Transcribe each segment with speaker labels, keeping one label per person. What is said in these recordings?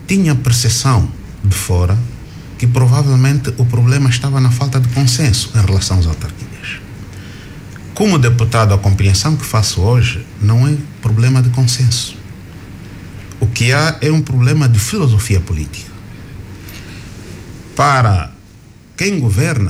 Speaker 1: tinha a percepção de fora que provavelmente o problema estava na falta de consenso em relação às autarquias. Como deputado, a compreensão que faço hoje não é problema de consenso. O que há é um problema de filosofia política. Para quem governa,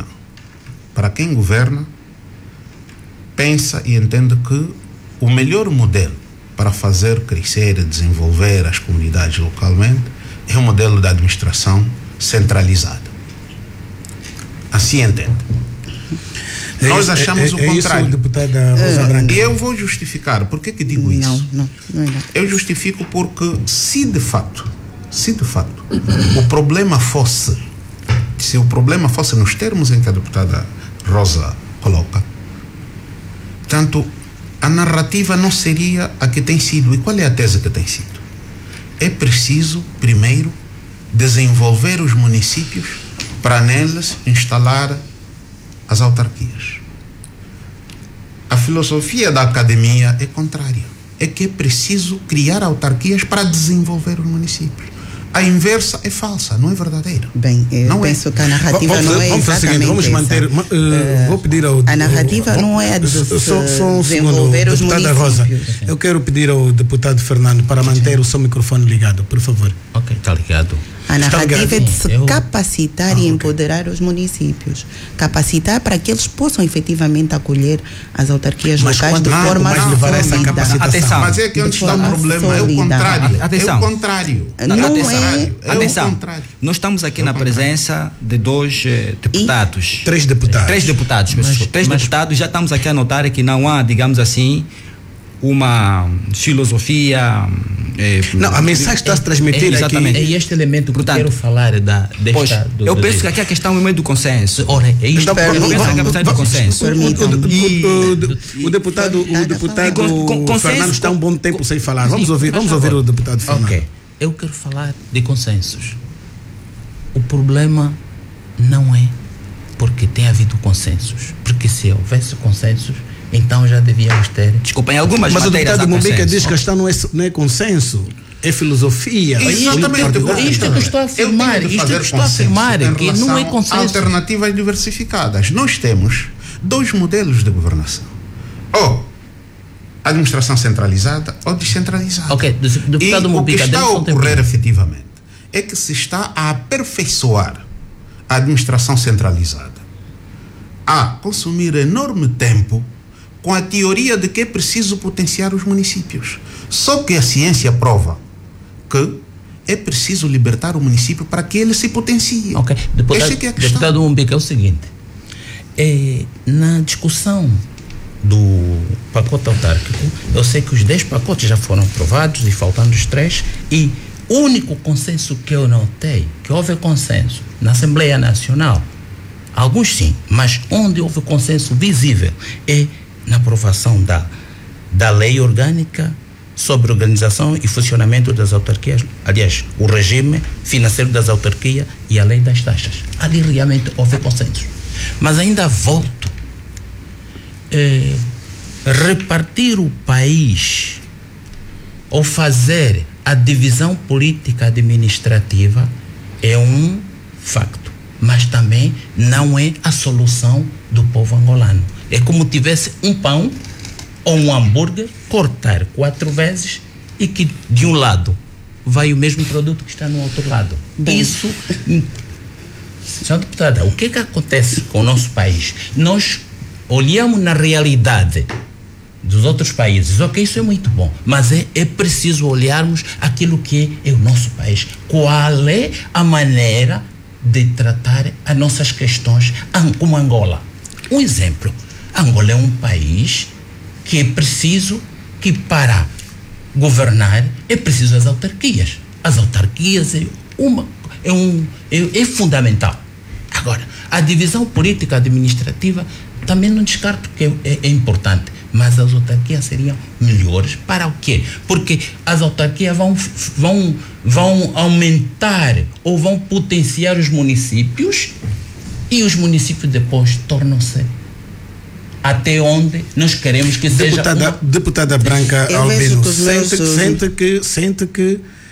Speaker 1: pensa e entende que o melhor modelo para fazer crescer e desenvolver as comunidades localmente é o modelo da administração centralizada. Assim entende. Nós achamos o contrário.
Speaker 2: Isso, deputada Rosa Branca.
Speaker 1: E eu vou justificar. Por que digo isso?
Speaker 3: Não.
Speaker 1: Eu justifico porque se de fato o problema fosse nos termos em que a deputada Rosa coloca, portanto, a narrativa não seria a que tem sido. E qual é a tese que tem sido? É preciso, primeiro, desenvolver os municípios para neles instalar as autarquias. A filosofia da academia é contrária. É que é preciso criar autarquias para desenvolver os municípios. A inversa é falsa, não é verdadeira.
Speaker 3: Bem, eu penso que a narrativa não é exatamente
Speaker 2: vamos manter, vou pedir ao...
Speaker 3: A narrativa não é a de
Speaker 2: só um
Speaker 3: desenvolver os
Speaker 2: deputada
Speaker 3: municípios.
Speaker 2: Rosa, eu quero pedir ao deputado Fernando para manter o seu microfone ligado, por favor.
Speaker 4: Ok, está ligado.
Speaker 3: A narrativa é de se capacitar e empoderar os municípios. Capacitar para que eles possam efetivamente acolher as autarquias locais de forma sólida.
Speaker 1: Atenção. Mas é que onde está o problema é o contrário.
Speaker 4: Atenção.
Speaker 1: É o contrário.
Speaker 4: Atenção. Nós estamos aqui na presença de dois deputados.
Speaker 2: Três deputados.
Speaker 4: Três deputados. Já estamos aqui a notar que não há, digamos assim, uma filosofia.
Speaker 2: Não, a mensagem está a se transmitir
Speaker 4: exatamente.
Speaker 2: aqui.
Speaker 5: É este elemento que eu quero falar
Speaker 4: eu penso que aqui a questão é o meio do consenso.
Speaker 5: Ora, é isto.
Speaker 2: O deputado Fernando está um bom tempo sem falar. Vamos ouvir o deputado Fernando.
Speaker 5: Ok. Eu quero falar de consensos. O problema não é porque tem havido consensos. Porque se houvesse consensos, então já devíamos ter.
Speaker 4: Desculpa, em algumas
Speaker 2: mas
Speaker 4: matérias.
Speaker 2: Mas o deputado Mumbica diz que a questão não é consenso, é filosofia.
Speaker 1: Exatamente.
Speaker 5: Isto que eu estou a afirmar. Que não é consenso.
Speaker 1: Alternativas diversificadas. Nós temos dois modelos de governação: ou administração centralizada ou descentralizada.
Speaker 5: Ok, deputado Mumbica,
Speaker 1: o que está a ocorrer efetivamente é que se está a aperfeiçoar a administração centralizada, a consumir enorme tempo com a teoria de que é preciso potenciar os municípios. Só que a ciência prova que é preciso libertar o município para que ele se potencie.
Speaker 5: Ok, deputado Mumbica, é o seguinte: na discussão do pacote autárquico, eu sei que os 10 pacotes já foram aprovados e faltando os 3, e o único consenso que eu notei, que houve consenso na Assembleia Nacional, alguns sim, mas onde houve consenso visível é na aprovação da lei orgânica sobre organização e funcionamento das autarquias, aliás, o regime financeiro das autarquias e a lei das taxas. Ali realmente houve consenso. Mas ainda volto. Repartir o país ou fazer a divisão política administrativa é um facto, mas também não é a solução do povo angolano. É como tivesse um pão ou um hambúrguer, cortar 4 vezes e que de um lado vai o mesmo produto que está no outro lado. Bem. Isso, senhora deputada, o que acontece com o nosso país? Nós olhamos na realidade dos outros países, ok, isso é muito bom, mas é preciso olharmos aquilo que é o nosso país. Qual é a maneira de tratar as nossas questões como Angola? Um exemplo: Angola é um país que é preciso que para governar é preciso as autarquias. As autarquias é fundamental. Agora, a divisão política administrativa também não descarto que é importante, mas as autarquias seriam melhores para o quê? Porque as autarquias vão aumentar ou vão potenciar os municípios e os municípios depois tornam-se até onde nós queremos que seja.
Speaker 2: Deputada Branca Albino, sente que